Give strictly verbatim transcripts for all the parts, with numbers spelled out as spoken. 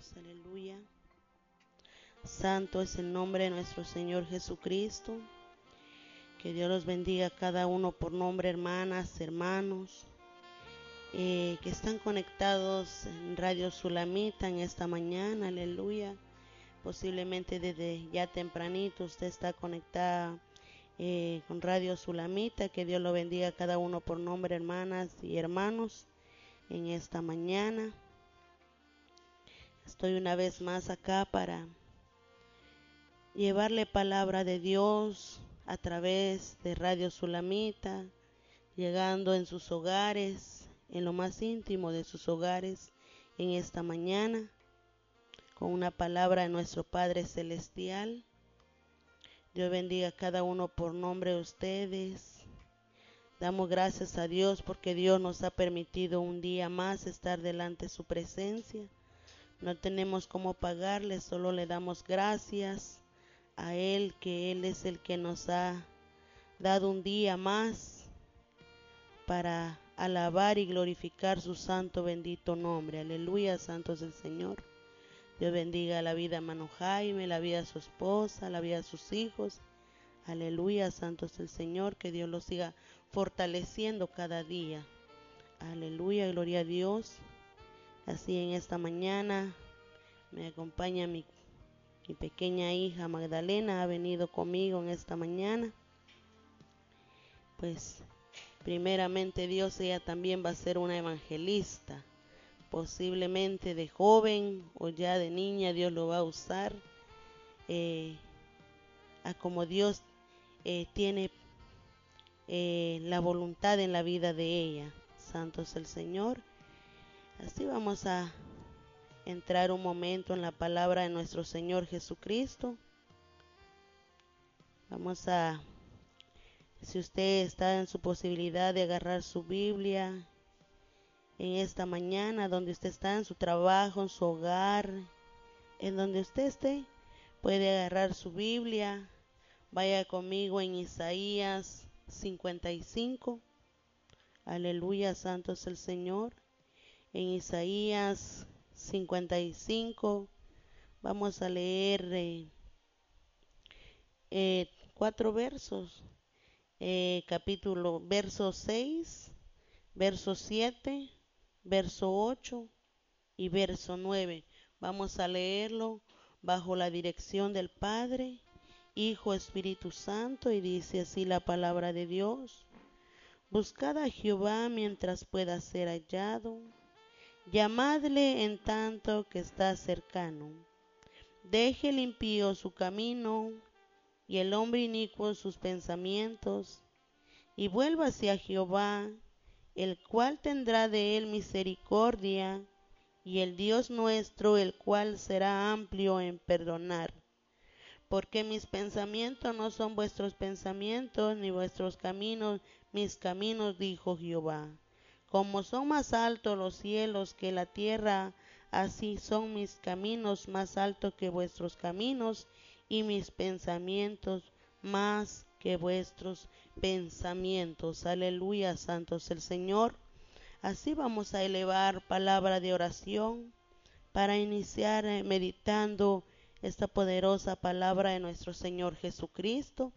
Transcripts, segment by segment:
Dios, aleluya. Santo es el nombre de nuestro Señor Jesucristo. Que Dios los bendiga a cada uno por nombre, hermanas, hermanos, eh, que están conectados en Radio Sulamita en esta mañana, aleluya. Posiblemente desde ya tempranito usted está conectada eh, con Radio Sulamita. Que Dios lo bendiga a cada uno por nombre, hermanas y hermanos, en esta mañana. Estoy una vez más acá para llevarle palabra de Dios a través de Radio Sulamita, llegando en sus hogares, en lo más íntimo de sus hogares, en esta mañana, con una palabra de nuestro Padre Celestial. Dios bendiga a cada uno por nombre de ustedes. Damos gracias a Dios porque Dios nos ha permitido un día más estar delante de su presencia. No tenemos cómo pagarle, solo le damos gracias a Él, que Él es el que nos ha dado un día más para alabar y glorificar su santo bendito nombre. Aleluya, santo es el Señor. Dios bendiga la vida de hermano Jaime, la vida de su esposa, la vida de sus hijos. Aleluya, santo es el Señor. Que Dios los siga fortaleciendo cada día. Aleluya, gloria a Dios. Así en esta mañana me acompaña mi, mi pequeña hija Magdalena, ha venido conmigo en esta mañana. Pues primeramente Dios, ella también va a ser una evangelista, posiblemente de joven o ya de niña. Dios lo va a usar eh, a como Dios eh, tiene eh, la voluntad en la vida de ella. Santo es el Señor. Así vamos a entrar un momento en la palabra de nuestro Señor Jesucristo. Vamos a, si usted está en su posibilidad de agarrar su Biblia en esta mañana, donde usted está, en su trabajo, en su hogar, en donde usted esté, puede agarrar su Biblia. Vaya conmigo en Isaías cincuenta y cinco. Aleluya, santo es el Señor. En Isaías cincuenta y cinco vamos a leer eh, eh, cuatro versos. Eh, capítulo, verso seis, verso siete, verso ocho y verso nueve. Vamos a leerlo bajo la dirección del Padre, Hijo, Espíritu Santo, y dice así la palabra de Dios. Buscad a Jehová mientras pueda ser hallado, llamadle en tanto que está cercano. Deje el impío su camino y el hombre inicuo sus pensamientos, y vuélvase a Jehová, el cual tendrá de él misericordia, y el Dios nuestro, el cual será amplio en perdonar. Porque mis pensamientos no son vuestros pensamientos, ni vuestros caminos mis caminos, dijo Jehová. Como son más altos los cielos que la tierra, así son mis caminos más altos que vuestros caminos, y mis pensamientos más que vuestros pensamientos. Aleluya, santo es el Señor. Así vamos a elevar palabra de oración para iniciar eh, meditando esta poderosa palabra de nuestro Señor Jesucristo.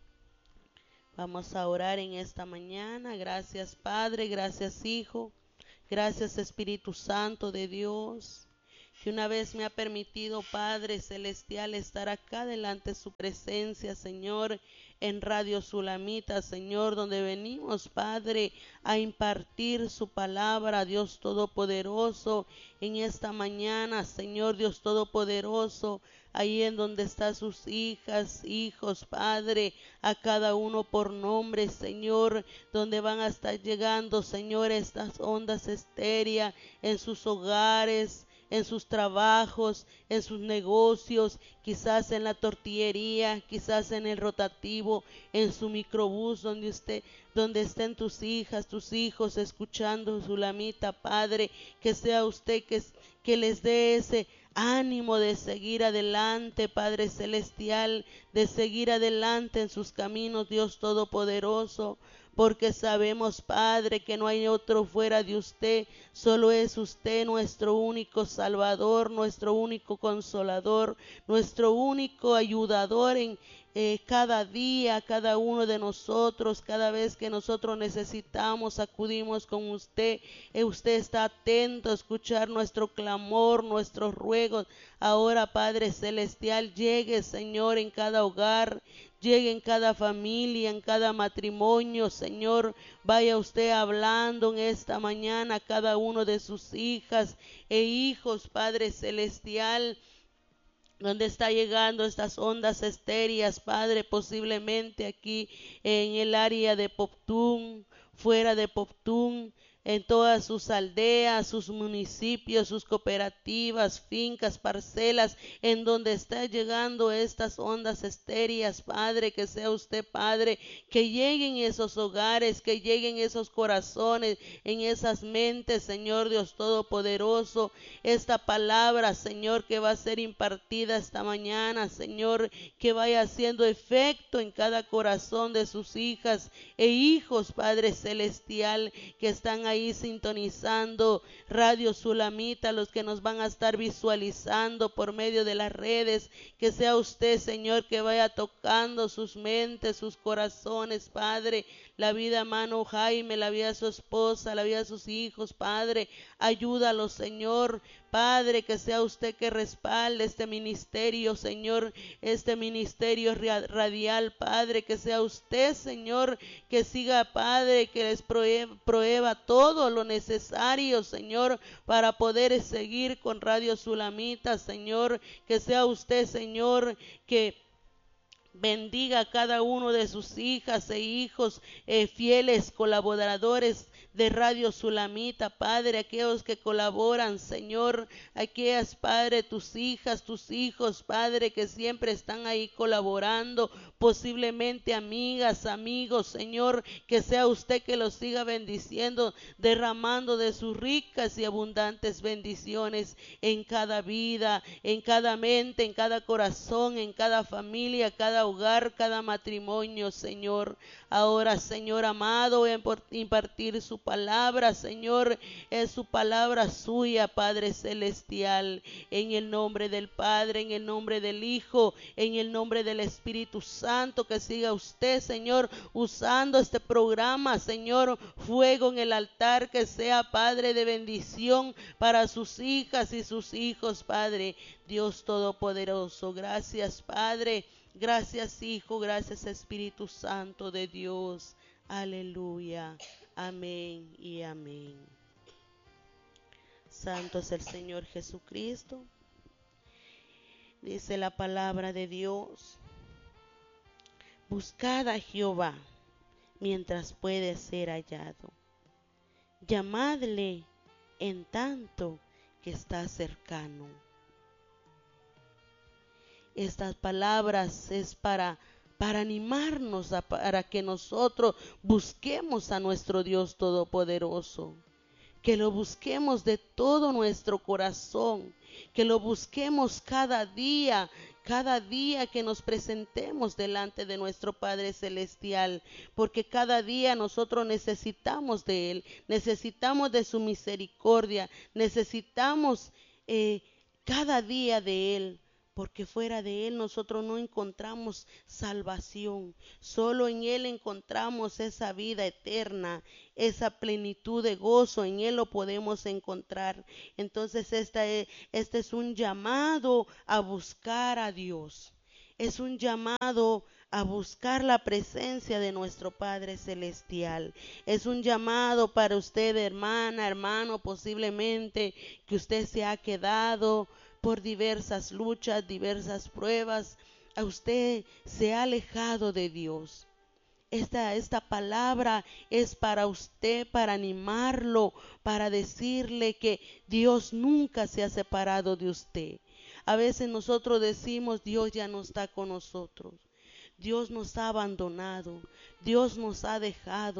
Vamos a orar en esta mañana. Gracias, Padre, gracias, Hijo, gracias, Espíritu Santo de Dios, que una vez me ha permitido, Padre Celestial, estar acá delante de su presencia, Señor, en Radio Sulamita, Señor, donde venimos, Padre, a impartir su palabra, Dios Todopoderoso, en esta mañana, Señor Dios Todopoderoso, ahí en donde están sus hijas, hijos, Padre, a cada uno por nombre, Señor, donde van a estar llegando, Señor, estas ondas estéreas en sus hogares, en sus trabajos, en sus negocios, quizás en la tortillería, quizás en el rotativo, en su microbús, donde usted, donde estén tus hijas, tus hijos escuchando Sulamita, Padre, que sea usted que, que les dé ese ánimo de seguir adelante, Padre Celestial, de seguir adelante en sus caminos, Dios Todopoderoso. porque sabemos, Padre, que no hay otro fuera de usted, solo es usted nuestro único Salvador, nuestro único Consolador, nuestro único ayudador en eh, cada día, cada uno de nosotros, cada vez que nosotros necesitamos, acudimos con usted, eh, usted está atento a escuchar nuestro clamor, nuestros ruegos. Ahora, Padre Celestial, llegue, Señor, en cada hogar, llegue en cada familia, en cada matrimonio, Señor. Vaya usted hablando en esta mañana a cada uno de sus hijas e hijos, Padre Celestial, donde está llegando estas ondas estéreas, Padre, posiblemente aquí en el área de Poptún, fuera de Poptún, en todas sus aldeas, sus municipios, sus cooperativas, fincas, parcelas, en donde está llegando estas ondas estéreas, Padre, que sea usted, Padre, que lleguen esos hogares, que lleguen esos corazones, en esas mentes, Señor Dios Todopoderoso, esta palabra, Señor, que va a ser impartida esta mañana, Señor, que vaya haciendo efecto en cada corazón de sus hijas e hijos, Padre Celestial, que están ahí sintonizando Radio Sulamita, los que nos van a estar visualizando por medio de las redes, que sea usted, Señor, que vaya tocando sus mentes, sus corazones, Padre, la vida de Mano Jaime, la vida de su esposa, la vida de sus hijos, Padre, ayúdalos, Señor, Padre, que sea usted que respalde este ministerio, Señor, este ministerio radial, Padre, que sea usted, Señor, que siga, Padre, que les prueba todo lo necesario, Señor, para poder seguir con Radio Sulamita, Señor, que sea usted, Señor, que bendiga a cada uno de sus hijas e hijos, eh, fieles colaboradores de Radio Sulamita, Padre, aquellos que colaboran, Señor, aquellas, Padre, tus hijas, tus hijos, Padre, que siempre están ahí colaborando, posiblemente amigas, amigos, Señor, que sea usted que los siga bendiciendo, derramando de sus ricas y abundantes bendiciones en cada vida, en cada mente, en cada corazón, en cada familia, cada hogar, cada matrimonio, Señor. Ahora, Señor amado, voy a impartir su palabra, Señor, es su palabra suya, Padre Celestial, en el nombre del Padre, en el nombre del Hijo, en el nombre del Espíritu Santo, que siga usted, Señor, usando este programa, Señor, fuego en el altar, que sea, Padre, de bendición para sus hijas y sus hijos, Padre, Dios Todopoderoso. Gracias, Padre. Gracias, Hijo, gracias, Espíritu Santo de Dios. Aleluya. Amén y amén. Santo es el Señor Jesucristo. Dice la palabra de Dios: buscad a Jehová mientras puede ser hallado. Llamadle en tanto que está cercano. Estas palabras es para, para animarnos, a, para que nosotros busquemos a nuestro Dios Todopoderoso, que lo busquemos de todo nuestro corazón, que lo busquemos cada día, cada día que nos presentemos delante de nuestro Padre Celestial, porque cada día nosotros necesitamos de Él, necesitamos de su misericordia, necesitamos eh, cada día de Él, porque fuera de Él nosotros no encontramos salvación, solo en Él encontramos esa vida eterna, esa plenitud de gozo, en Él lo podemos encontrar. Entonces esta es, este es un llamado a buscar a Dios, es un llamado a buscar la presencia de nuestro Padre Celestial. Es un llamado para usted, hermana, hermano, posiblemente que usted se ha quedado por diversas luchas, diversas pruebas, a usted se ha alejado de Dios. Esta, esta palabra es para usted, para animarlo, para decirle que Dios nunca se ha separado de usted. A veces nosotros decimos: Dios ya no está con nosotros, Dios nos ha abandonado, Dios nos ha dejado,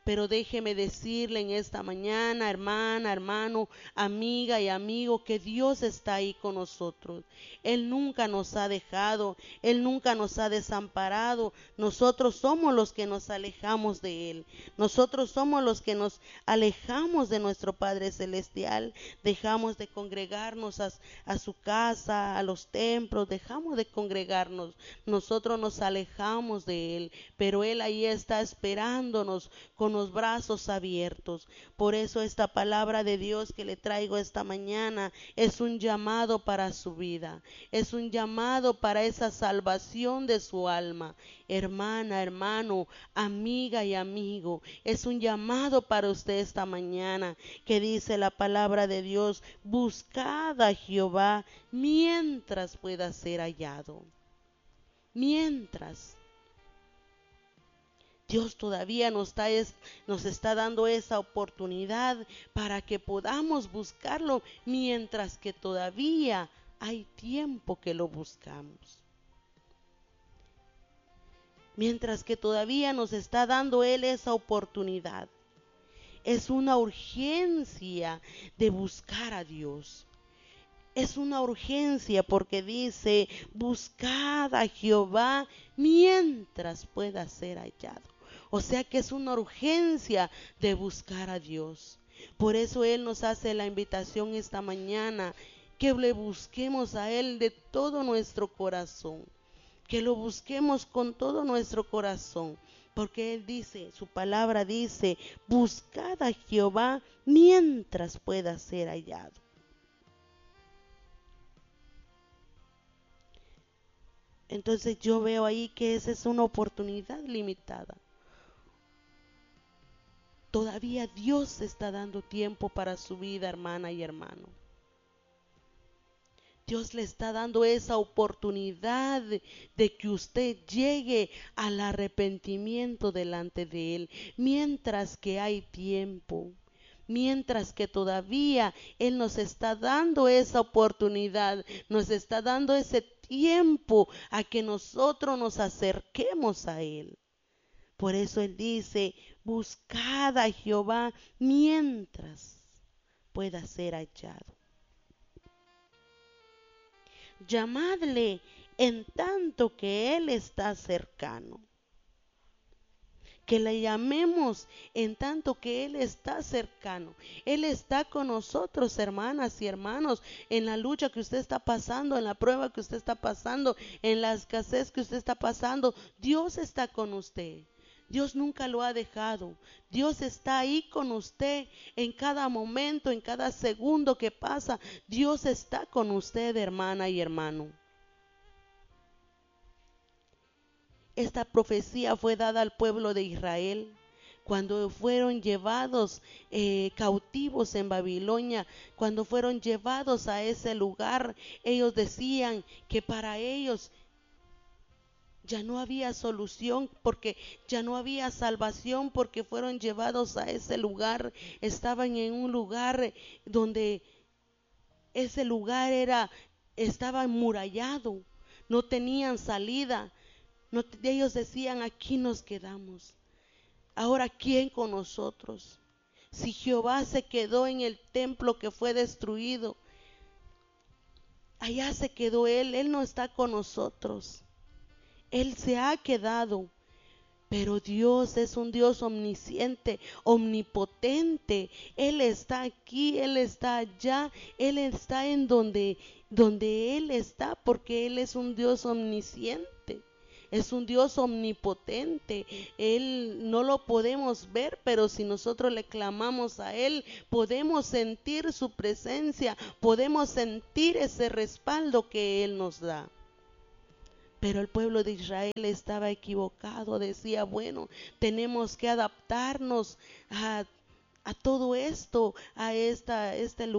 Pero déjeme decirle en esta mañana, hermana, hermano, amiga y amigo, que Dios está ahí con nosotros. Él nunca nos ha dejado, Él nunca nos ha desamparado. Nosotros somos los que nos alejamos de Él. Nosotros somos los que nos alejamos de nuestro Padre Celestial. Dejamos de congregarnos a, a su casa, a los templos, dejamos de congregarnos. Nosotros nos alejamos de Él, pero Él ahí está esperándonos con los brazos abiertos. Por eso esta palabra de Dios que le traigo esta mañana es un llamado para su vida, es un llamado para esa salvación de su alma. Hermana, hermano, amiga y amigo, es un llamado para usted esta mañana, que dice la palabra de Dios: buscad a Jehová mientras pueda ser hallado. Mientras Dios todavía nos está, es, nos está dando esa oportunidad para que podamos buscarlo mientras que todavía hay tiempo que lo buscamos. Mientras que todavía nos está dando Él esa oportunidad. Es una urgencia de buscar a Dios. Es una urgencia porque dice: buscad a Jehová mientras pueda ser hallado. O sea que es una urgencia de buscar a Dios. Por eso Él nos hace la invitación esta mañana, que le busquemos a Él de todo nuestro corazón, que lo busquemos con todo nuestro corazón, porque Él dice, su palabra dice: buscad a Jehová mientras pueda ser hallado. Entonces yo veo ahí que esa es una oportunidad limitada. Todavía Dios está dando tiempo para su vida, hermana y hermano. Dios le está dando esa oportunidad de que usted llegue al arrepentimiento delante de Él, mientras que hay tiempo, mientras que todavía Él nos está dando esa oportunidad, nos está dando ese tiempo a que nosotros nos acerquemos a Él. Por eso Él dice: buscad a Jehová mientras pueda ser hallado. Llamadle en tanto que Él está cercano. Que le llamemos en tanto que Él está cercano. Él está con nosotros, hermanas y hermanos, en la lucha que usted está pasando, en la prueba que usted está pasando, en la escasez que usted está pasando. Dios está con usted. Dios nunca lo ha dejado. Dios está ahí con usted en cada momento, en cada segundo que pasa. Dios está con usted, hermana y hermano. Esta profecía fue dada al pueblo de Israel cuando fueron llevados eh, cautivos en Babilonia, cuando fueron llevados a ese lugar. Ellos decían que para ellos ya no había solución, porque ya no había salvación, porque fueron llevados a ese lugar. Estaban en un lugar donde ese lugar era, estaba amurallado, no tenían salida. No, ellos decían: aquí nos quedamos. Ahora, ¿quién con nosotros? Si Jehová se quedó en el templo que fue destruido, allá se quedó Él, Él no está con nosotros. Él se ha quedado, pero Dios es un Dios omnisciente, omnipotente. Él está aquí, Él está allá, Él está en donde, donde Él está, porque Él es un Dios omnisciente. Es un Dios omnipotente. Él no lo podemos ver, pero si nosotros le clamamos a Él, podemos sentir su presencia, podemos sentir ese respaldo que Él nos da. Pero el pueblo de Israel estaba equivocado. Decía: bueno, tenemos que adaptarnos a, a todo esto, a esta, este lugar.